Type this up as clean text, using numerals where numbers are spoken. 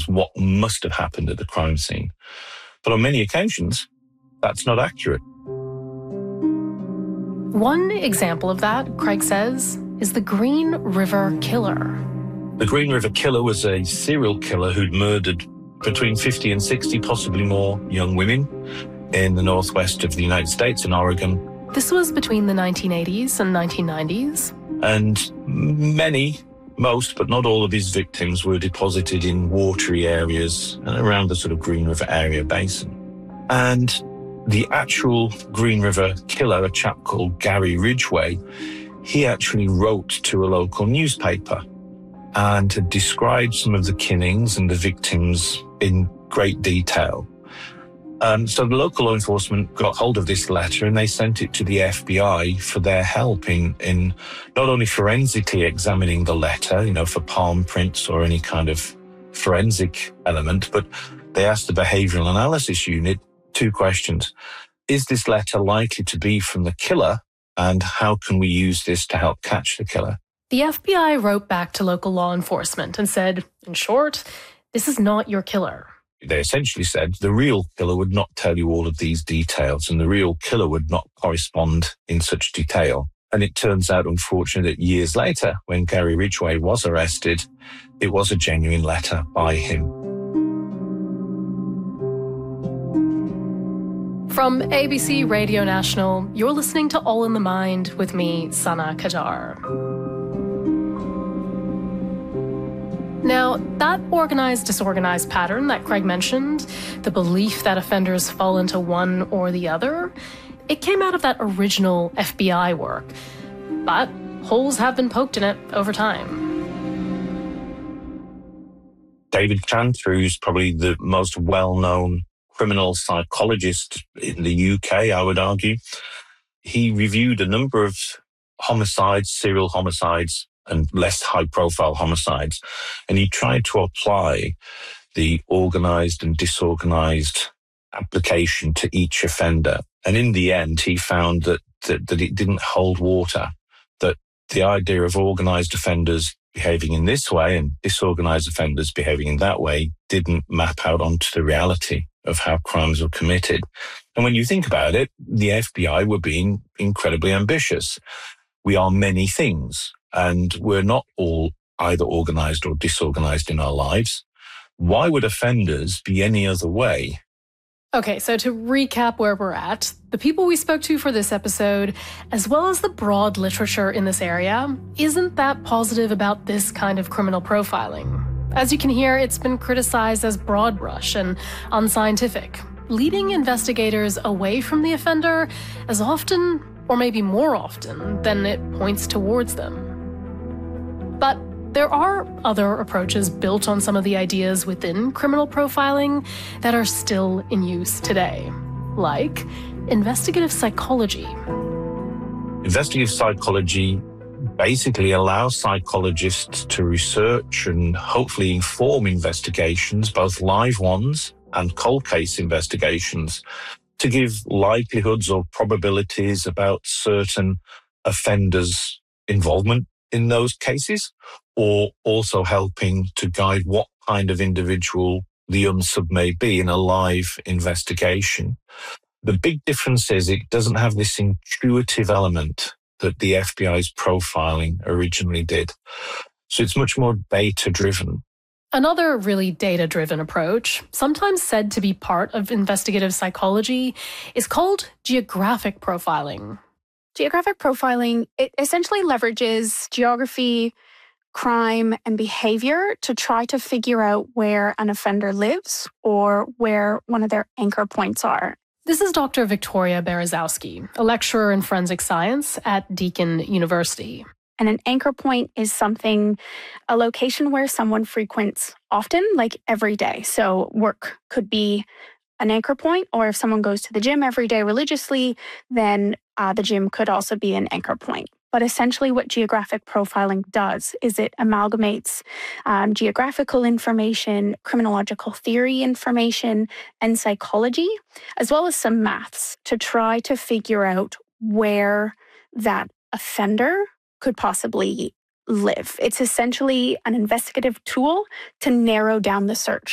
as what must have happened at the crime scene. But on many occasions, that's not accurate. One example of that, Craig says, is the Green River Killer. The Green River Killer was a serial killer who'd murdered between 50 and 60, possibly more, young women in the northwest of the United States, in Oregon. This was between the 1980s and 1990s. And most, but not all of his victims were deposited in watery areas around the sort of Green River area basin. And the actual Green River Killer, a chap called Gary Ridgway, he actually wrote to a local newspaper and had described some of the killings and the victims in great detail. So the local law enforcement got hold of this letter and they sent it to the FBI for their help in not only forensically examining the letter, for palm prints or any kind of forensic element, but they asked the Behavioral Analysis Unit 2 questions. Is this letter likely to be from the killer, and how can we use this to help catch the killer? The FBI wrote back to local law enforcement and said, in short, this is not your killer. They essentially said the real killer would not tell you all of these details, and the real killer would not correspond in such detail. And it turns out, unfortunately, that years later, when Gary Ridgway was arrested, it was a genuine letter by him. From ABC Radio National, you're listening to All in the Mind with me, Sana Qajar. Now, that organized-disorganized pattern that Craig mentioned, the belief that offenders fall into one or the other, it came out of that original FBI work. But holes have been poked in it over time. David Cantor, who's probably the most well-known criminal psychologist in the UK, I would argue, he reviewed a number of homicides, serial homicides, and less high-profile homicides. And he tried to apply the organized and disorganized application to each offender. And in the end, he found that it didn't hold water, that the idea of organized offenders behaving in this way and disorganized offenders behaving in that way didn't map out onto the reality of how crimes were committed. And when you think about it, the FBI were being incredibly ambitious. We are many things, and we're not all either organized or disorganized in our lives. Why would offenders be any other way? Okay, so to recap where we're at, the people we spoke to for this episode, as well as the broad literature in this area, isn't that positive about this kind of criminal profiling. As you can hear, it's been criticized as broad brush and unscientific, leading investigators away from the offender as often, or maybe more often, than it points towards them. But there are other approaches built on some of the ideas within criminal profiling that are still in use today, like investigative psychology. Investigative psychology basically allows psychologists to research and hopefully inform investigations, both live ones and cold case investigations, to give likelihoods or probabilities about certain offenders' involvement in those cases, or also helping to guide what kind of individual the unsub may be in a live investigation. The big difference is it doesn't have this intuitive element that the FBI's profiling originally did. So it's much more data-driven. Another really data-driven approach, sometimes said to be part of investigative psychology, is called geographic profiling. Geographic profiling, it essentially leverages geography, crime, and behavior to try to figure out where an offender lives or where one of their anchor points are. This is Dr. Victoria Berezowski, a lecturer in forensic science at Deakin University. And an anchor point is a location where someone frequents often, like every day. So work could be an anchor point, or if someone goes to the gym every day religiously, then the gym could also be an anchor point. But essentially what geographic profiling does is it amalgamates geographical information, criminological theory information, and psychology, as well as some maths to try to figure out where that offender could possibly live. It's essentially an investigative tool to narrow down the search.